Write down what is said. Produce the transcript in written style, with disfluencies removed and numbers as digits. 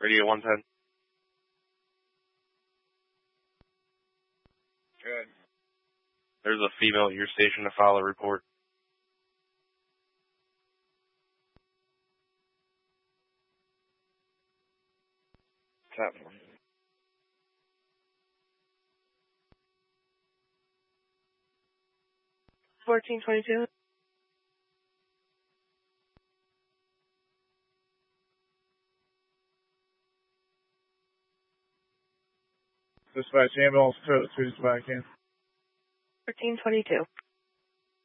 Radio 110. Good. There's a female at your station to file a report. Tap. 1422. Dispatch ambulance to dispatch in. 1422.